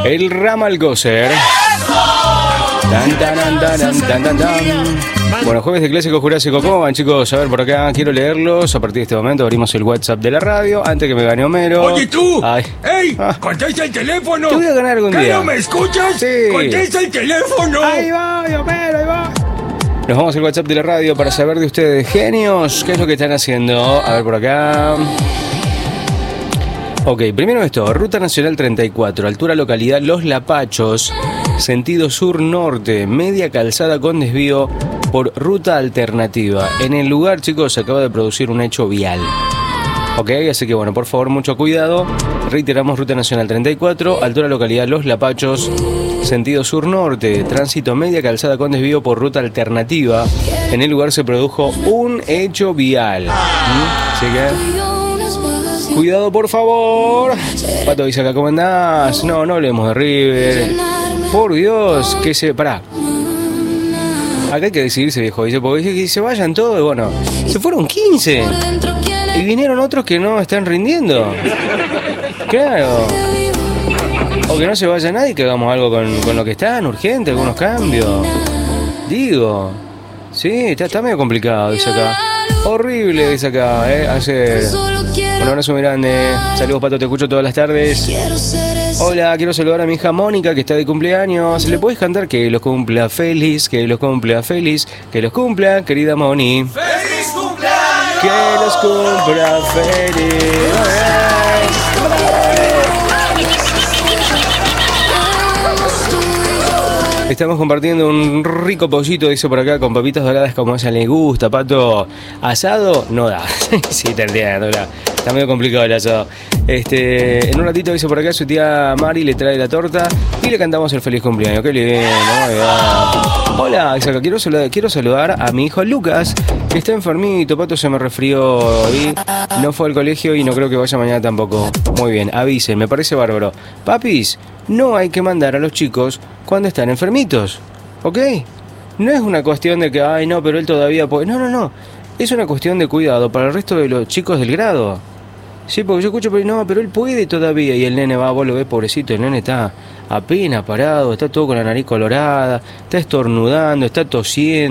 El ramal Gozer. Bueno, jueves de Clásico Jurásico. ¿Cómo van, chicos? A ver, por acá quiero leerlos. A partir de este momento abrimos el WhatsApp de la radio. Antes que me gane Homero. Oye, tú. Ay. ¡Ey! ¡Contesta el teléfono! Te voy a ganar algún ¿Qué, día. no me escuchas? Sí. ¡Contesta el teléfono! Ahí va, Homero, ahí va. Nos vamos al WhatsApp de la radio para saber de ustedes, genios, qué es lo que están haciendo. A ver, por acá. Ok, primero esto, Ruta Nacional 34, altura localidad Los Lapachos, sentido sur-norte, media calzada con desvío por ruta alternativa. En el lugar, chicos, se acaba de producir un hecho vial. Ok, así que bueno, por favor, mucho cuidado. Reiteramos, Ruta Nacional 34, altura localidad Los Lapachos, sentido sur-norte, tránsito media calzada con desvío por ruta alternativa. En el lugar se produjo un hecho vial. Así que cuidado, por favor. Pato dice acá, ¿cómo andás? No hablemos de River. Por Dios, que se... Pará. Acá hay que decidirse, viejo. Dice, porque dice que se vayan todos. Bueno, se fueron 15. Y vinieron otros que no están rindiendo. Claro. O que no se vaya nadie, que hagamos algo con lo que están, urgente, algunos cambios. Digo. Sí, está medio complicado, dice acá. Horrible, dice acá, ayer. Un abrazo muy grande. Saludos, Pato, te escucho todas las tardes. Hola, quiero saludar a mi hija Mónica, que está de cumpleaños. ¿Le puedes cantar que los cumpla feliz? Que los cumpla feliz. Que los cumpla, querida Moni. ¡Feliz cumpleaños! Que los cumpla feliz. Estamos compartiendo un rico pollito, dice por acá, con papitas doradas como a ella le gusta, Pato. ¿Asado? No da. Sí, te entiendo, está medio complicado el asado. En un ratito, dice por acá, su tía Mari le trae la torta y le cantamos el feliz cumpleaños. Qué lindo, hola, exacto. Quiero saludar a mi hijo Lucas, que está enfermito. Pato, se me resfrió y no fue al colegio y no creo que vaya mañana tampoco. Muy bien, avisen, me parece bárbaro. Papis, no hay que mandar a los chicos cuando están enfermitos, ¿ok? No es una cuestión de que, ay, no, pero él todavía puede. No. Es una cuestión de cuidado para el resto de los chicos del grado. Sí, porque yo escucho, pero él puede todavía. Y el nene va, vos lo ves, pobrecito, el nene está apenas parado, está todo con la nariz colorada, está estornudando, está tosiendo.